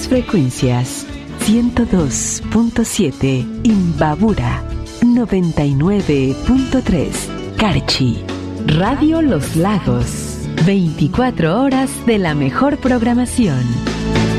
frecuencias: 102.7 Imbabura, 99.3 Carchi. Radio Los Lagos, 24 horas de la mejor programación.